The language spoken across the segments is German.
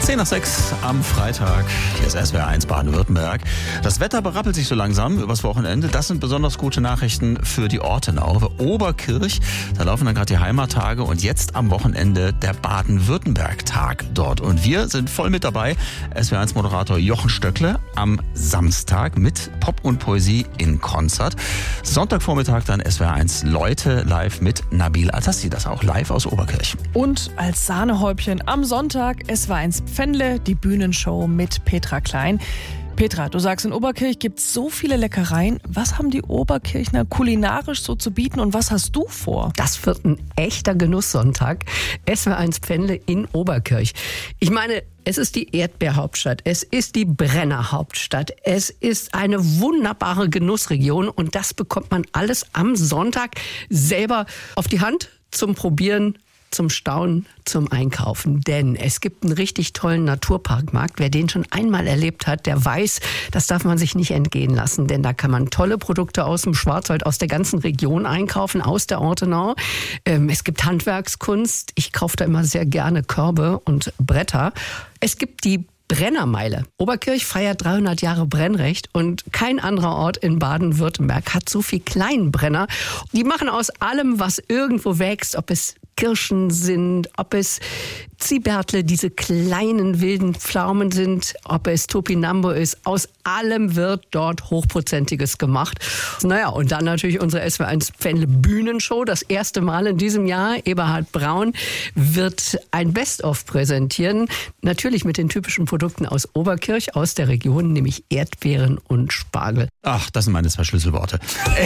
10:06 am Freitag. Hier ist SWR 1 Baden-Württemberg. Das Wetter berappelt sich so langsam übers Wochenende. Das sind besonders gute Nachrichten für die Ortenau. Oberkirch, da laufen dann gerade die Heimattage und jetzt am Wochenende der Baden-Württemberg-Tag dort. Und wir sind voll mit dabei. SWR 1 Moderator Jochen Stöckle am Samstag mit Pop und Poesie in Konzert. Sonntagvormittag dann SWR 1 Leute live mit Nabil Atassi. Das auch live aus Oberkirch. Und als Sahnehäubchen am Sonntag SWR 1 Pfändle, die Bühnenshow mit Petra Klein. Petra, du sagst, in Oberkirch gibt es so viele Leckereien. Was haben die Oberkirchner kulinarisch so zu bieten und was hast du vor? Das wird ein echter Genusssonntag. SWR 1 Pfändle in Oberkirch. Ich meine, es ist die Erdbeerhauptstadt, es ist die Brennerhauptstadt, es ist eine wunderbare Genussregion und das bekommt man alles am Sonntag selber auf die Hand zum Probieren, zum Staunen, zum Einkaufen. Denn es gibt einen richtig tollen Naturparkmarkt. Wer den schon einmal erlebt hat, der weiß, das darf man sich nicht entgehen lassen. Denn da kann man tolle Produkte aus dem Schwarzwald, aus der ganzen Region einkaufen, aus der Ortenau. Es gibt Handwerkskunst. Ich kaufe da immer sehr gerne Körbe und Bretter. Es gibt die Brennermeile. Oberkirch feiert 300 Jahre Brennrecht und kein anderer Ort in Baden-Württemberg hat so viel Kleinbrenner. Die machen aus allem, was irgendwo wächst, ob es Kirschen sind, ob es Zibärtle, diese kleinen wilden Pflaumen sind, ob es Topinambo ist. Aus allem wird dort Hochprozentiges gemacht. Naja, und dann natürlich unsere SWR 1 Pfändle Bühnenshow. Das erste Mal in diesem Jahr. Eberhard Braun wird ein Best-of präsentieren. Natürlich mit den typischen Produkten aus Oberkirch, aus der Region, nämlich Erdbeeren und Spargel. Ach, das sind meine zwei Schlüsselworte.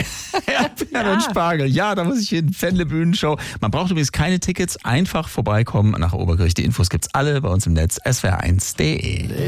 Erdbeeren und Spargel. Ja, da muss ich hin. Pfändle Bühnenshow. Man braucht übrigens keine Tickets. Einfach vorbeikommen nach Oberkirch. Die Infos gibt's alle bei uns im Netz. swr1.de.